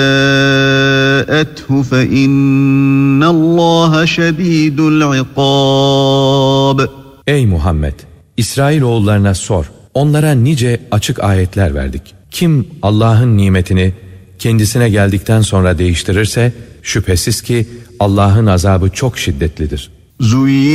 جاءته فإن الله شديد العقاب. Ey Muhammed! İsrailoğullarına sor. Onlara nice açık ayetler verdik. Kim Allah'ın nimetini kendisine geldikten sonra değiştirirse şüphesiz ki Allah'ın azabı çok şiddetlidir.